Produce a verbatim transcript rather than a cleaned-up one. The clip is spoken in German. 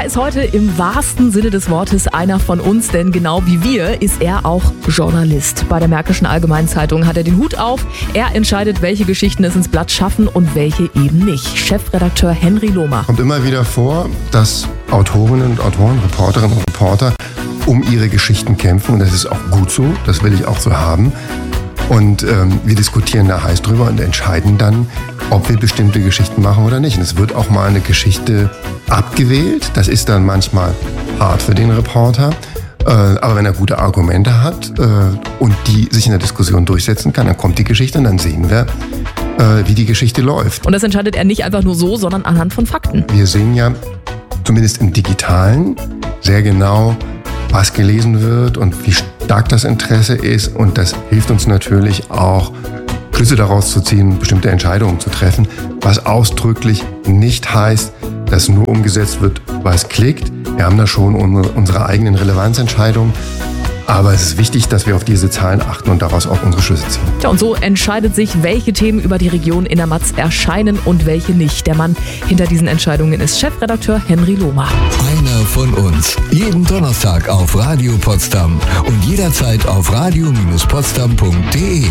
ist heute im wahrsten Sinne des Wortes einer von uns, denn genau wie wir ist er auch Journalist. Bei der Märkischen Allgemeinen Zeitung hat er den Hut auf. Er entscheidet, welche Geschichten es ins Blatt schaffen und welche eben nicht. Chefredakteur Henry Lohmer. Kommt immer wieder vor, dass Autorinnen und Autoren, Reporterinnen und Reporter um ihre Geschichten kämpfen. Und das ist auch gut so, das will ich auch so haben. Und ähm, wir diskutieren da heiß drüber und entscheiden dann, ob wir bestimmte Geschichten machen oder nicht. Und es wird auch mal eine Geschichte abgewählt. Das ist dann manchmal hart für den Reporter. Äh, aber wenn er gute Argumente hat äh, und die sich in der Diskussion durchsetzen kann, dann kommt die Geschichte und dann sehen wir, äh, wie die Geschichte läuft. Und das entscheidet er nicht einfach nur so, sondern anhand von Fakten. Wir sehen ja, zumindest im Digitalen, sehr genau, was gelesen wird und wie stark das Interesse ist. Und das hilft uns natürlich auch, Schlüsse daraus zu ziehen, bestimmte Entscheidungen zu treffen, was ausdrücklich nicht heißt, dass nur umgesetzt wird, was klickt. Wir haben da schon unsere eigenen Relevanzentscheidungen. Aber es ist wichtig, dass wir auf diese Zahlen achten und daraus auch unsere Schlüsse ziehen. Ja, und so entscheidet sich, welche Themen über die Region Innermatz erscheinen und welche nicht. Der Mann hinter diesen Entscheidungen ist Chefredakteur Henry Lohmer. Einer von uns. Jeden Donnerstag auf Radio Potsdam und jederzeit auf radio Bindestrich potsdam Punkt de.